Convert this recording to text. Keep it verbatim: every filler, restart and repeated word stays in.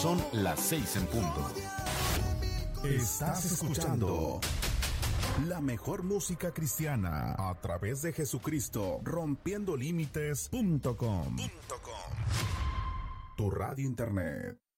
Son las seis en punto. Estás escuchando la mejor música cristiana a través de Jesucristo, rompiendo límites punto com. Tu radio internet.